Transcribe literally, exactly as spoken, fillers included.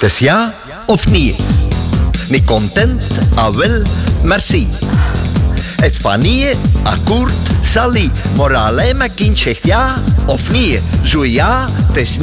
is ja of nee? Niet content, ah wel, merci. Het van nee, akkoord, salie. Maar alleen mijn kind zegt ja of nee. Zo ja, het is nee.